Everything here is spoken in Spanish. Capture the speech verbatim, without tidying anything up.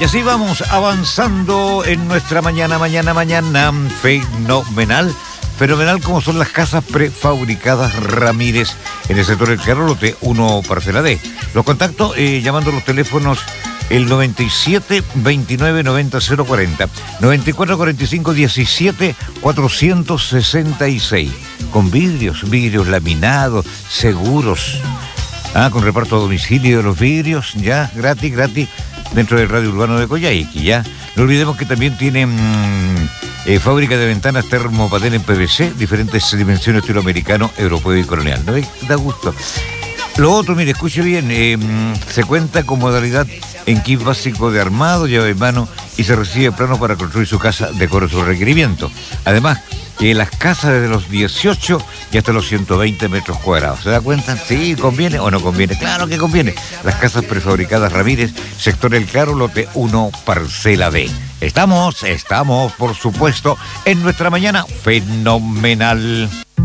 Y así vamos avanzando en nuestra mañana, mañana, mañana. Fenomenal. Fenomenal como son las casas prefabricadas Ramírez en el sector del Carro, lote uno, parcela D. Los contactos eh, llamando los teléfonos el noventa y siete, veintinueve, noventa, cero cuarenta, noventa y cuatro, cuarenta y cinco, diecisiete, cuatrocientos sesenta y seis. Con vidrios, vidrios laminados, seguros. Ah, con reparto a domicilio de los vidrios, ya, gratis, gratis, dentro del radio urbano de Coyhaique, ya. No olvidemos que también tienen mmm, eh, fábrica de ventanas termopatel en P V C, diferentes dimensiones, estilo americano, europeo y colonial. ¿No ve? Da gusto. Lo otro, mire, escuche bien, eh, se cuenta con modalidad en kit básico de armado, llave en mano, y se recibe plano para construir su casa de acuerdo a su requerimiento. Además, que las casas desde los dieciocho y hasta los ciento veinte metros cuadrados. ¿Se da cuenta? Sí, ¿conviene o no conviene? Claro que conviene. Las casas prefabricadas Ramírez, sector El Claro, lote uno, parcela D. Estamos, estamos, por supuesto, en nuestra mañana fenomenal.